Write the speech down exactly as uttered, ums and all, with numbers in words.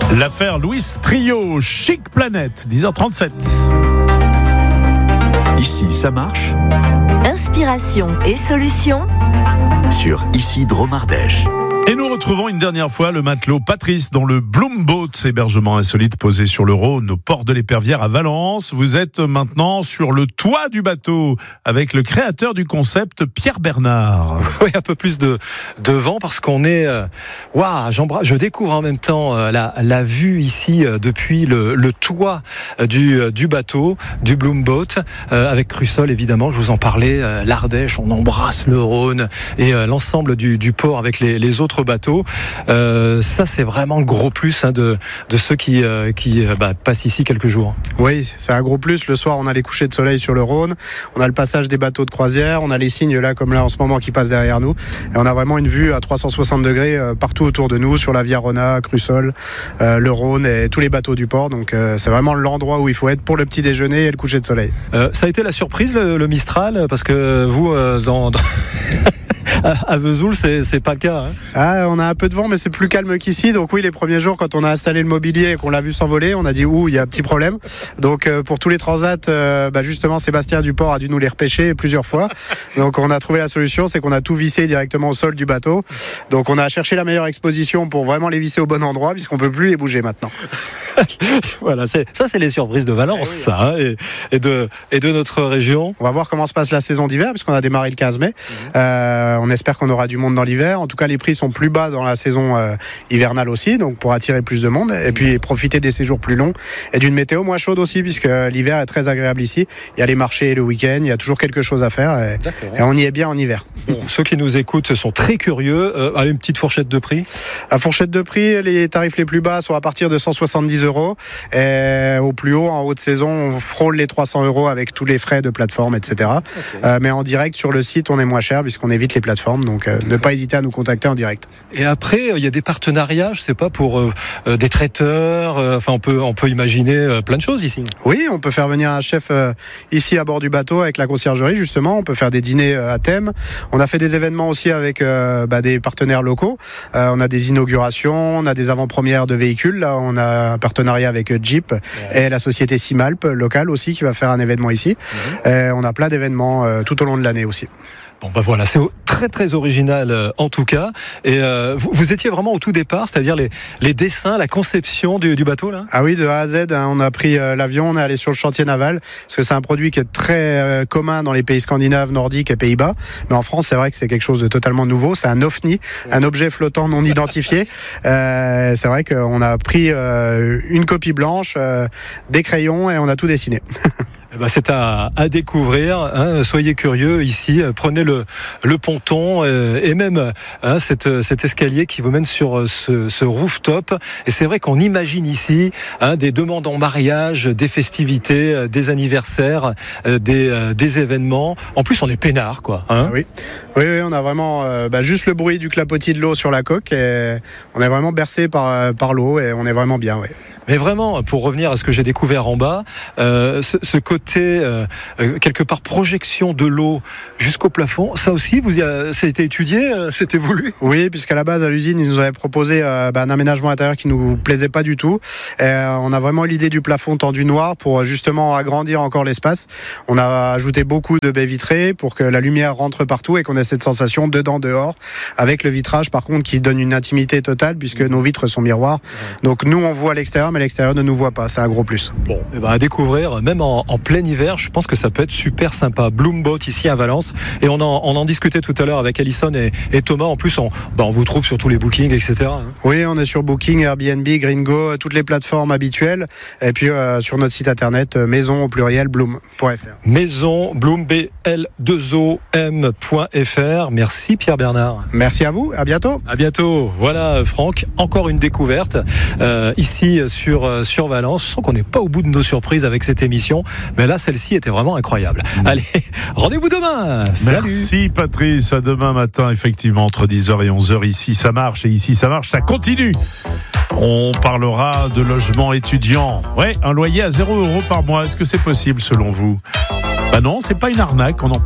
L'affaire Louis Trio, Chic Planète, dix heures trente-sept. Ici, ça marche. Inspiration et solutions Sur Ici Dromardèche. Et nous retrouvons une dernière fois le matelot Patrice dans le Bloom Boat, hébergement insolite posé sur le Rhône au port de l'Épervière à Valence. Vous êtes maintenant sur le toit du bateau avec le créateur du concept, Pierre Bernard. Oui, un peu plus de, de vent parce qu'on est... Waouh, wow, je découvre en même temps euh, la, la vue ici euh, depuis le, le toit euh, du, euh, du bateau, du Bloom Boat, euh, avec Crussol évidemment, je vous en parlais, euh, l'Ardèche, on embrasse le Rhône et euh, l'ensemble du, du port avec les, les autres bateaux. Euh, ça, c'est vraiment le gros plus hein, de, de ceux qui, euh, qui euh, bah, passent ici quelques jours. Oui, c'est un gros plus. Le soir, on a les couchers de soleil sur le Rhône, on a le passage des bateaux de croisière, on a les cygnes là, comme là en ce moment, qui passent derrière nous. Et on a vraiment une vue à trois cent soixante degrés euh, partout autour de nous, sur la Via Rona, Crussol, euh, le Rhône et tous les bateaux du port. Donc euh, c'est vraiment l'endroit où il faut être pour le petit déjeuner et le coucher de soleil. Euh, ça a été la surprise, le, le Mistral, parce que vous, euh, dans... dans... à Vesoul, c'est, c'est pas le cas. Hein. Ah, on a un peu de vent, mais c'est plus calme qu'ici. Donc oui, les premiers jours, quand on a installé le mobilier et qu'on l'a vu s'envoler, on a dit ouh, il y a un petit problème. Donc euh, pour tous les transats, euh, bah, justement, Sébastien Duport a dû nous les repêcher plusieurs fois. Donc on a trouvé la solution, c'est qu'on a tout vissé directement au sol du bateau. Donc on a cherché la meilleure exposition pour vraiment les visser au bon endroit, puisqu'on peut plus les bouger maintenant. Voilà, c'est, ça c'est les surprises de Valence, oui, ça, hein, et, et, de, et de notre région. On va voir comment se passe la saison d'hiver, puisqu'on a démarré le quinze mai. Mmh. Euh, on espère qu'on aura du monde dans l'hiver. En tout cas, les prix sont plus bas dans la saison euh, hivernale aussi, donc pour attirer plus de monde, et puis profiter des séjours plus longs et d'une météo moins chaude aussi, puisque l'hiver est très agréable ici. Il y a les marchés le week-end, il y a toujours quelque chose à faire, et, et on y est bien en hiver. Bon, ceux qui nous écoutent sont très curieux. Euh, allez, une petite fourchette de prix. La fourchette de prix, les tarifs les plus bas sont à partir de cent soixante-dix euros. Et au plus haut, en haute saison, on frôle les trois cents euros avec tous les frais de plateforme, et cetera. Okay. Euh, mais en direct, sur le site, on est moins cher puisqu'on évite les plateformes. Donc, euh, ne pas hésiter à nous contacter en direct. Et après, il y a des partenariats, je sais pas, pour euh, euh, des traiteurs. Euh, enfin, on peut, on peut imaginer euh, plein de choses ici. Oui, on peut faire venir un chef euh, ici à bord du bateau avec la conciergerie, justement. On peut faire des dîners euh, à thème. On a fait des événements aussi avec euh, bah, des partenaires locaux. Euh, on a des inaugurations, on a des avant-premières de véhicules. Là, on a un partenariat avec Jeep ouais. et la société Simalp locale aussi qui va faire un événement ici. Mmh. Et on a plein d'événements euh, tout au long de l'année aussi. Bon bah voilà, c'est très très original euh, en tout cas. Et euh, vous, vous étiez vraiment au tout départ, c'est-à-dire les, les dessins, la conception du, du bateau là. Ah oui, de A à Z, hein, on a pris euh, l'avion, on est allé sur le chantier naval parce que c'est un produit qui est très euh, commun dans les pays scandinaves, nordiques et Pays-Bas. Mais en France, c'est vrai que c'est quelque chose de totalement nouveau. C'est un OVNI, ouais. un objet flottant non identifié. euh, c'est vrai qu'on a pris euh, une copie blanche, euh, des crayons et on a tout dessiné. Ben c'est à, à découvrir, hein, soyez curieux ici, prenez le, le ponton euh, et même hein, cette, cet escalier qui vous mène sur ce, ce rooftop. Et c'est vrai qu'on imagine ici hein, des demandes en mariage, des festivités, des anniversaires, euh, des, euh, des événements. En plus, on est peinard, quoi. Hein. Oui. Oui, oui, on a vraiment euh, bah, juste le bruit du clapotis de l'eau sur la coque et on est vraiment bercé par, par l'eau et on est vraiment bien, oui. Mais vraiment, pour revenir à ce que j'ai découvert en bas, euh, ce, ce côté, euh, quelque part, projection de l'eau jusqu'au plafond, ça aussi, vous y a, ça a été étudié, euh, c'était voulu? Oui, puisqu'à la base, à l'usine, ils nous avaient proposé euh, bah, un aménagement intérieur qui nous plaisait pas du tout. Et, euh, on a vraiment l'idée du plafond tendu noir pour justement agrandir encore l'espace. On a ajouté beaucoup de baies vitrées pour que la lumière rentre partout et qu'on ait cette sensation dedans, dehors, avec le vitrage, par contre, qui donne une intimité totale puisque nos vitres sont miroirs. Donc nous, on voit l'extérieur, mais l'extérieur ne nous voit pas, c'est un gros plus. Bon, et ben à découvrir, même en, en plein hiver, je pense que ça peut être super sympa. Bloom Boat ici à Valence, et on en, on en discutait tout à l'heure avec Alison et, et Thomas. En plus, on, ben on vous trouve sur tous les bookings, et cetera. Oui, on est sur Booking, Airbnb, Gringo, toutes les plateformes habituelles, et puis euh, sur notre site internet euh, maison au pluriel bloom point f r. Maison Bloom B L deux O M point f r. Merci Pierre Bernard. Merci à vous, à bientôt. À bientôt. Voilà Franck, encore une découverte euh, ici sur Sur, sur Valence. Je sens qu'on n'est pas au bout de nos surprises avec cette émission, mais là, celle-ci était vraiment incroyable. Mmh. Allez, rendez-vous demain. Salut. Merci Patrice, à demain matin, effectivement, entre dix heures et onze heures. Ici, ça marche, et ici, ça marche, ça continue. On parlera de logement étudiant. Ouais, un loyer à zéro euros par mois. Est-ce que c'est possible selon vous? Bah non, c'est pas une arnaque, on en parle.